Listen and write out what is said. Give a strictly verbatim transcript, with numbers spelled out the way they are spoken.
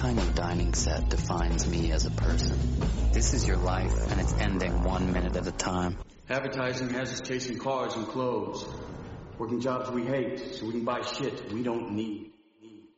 kind of dining set defines me as a person. This is your life, and it's ending one minute at a time. Advertising has us chasing cars and clothes, working jobs we hate so we can buy shit we don't need.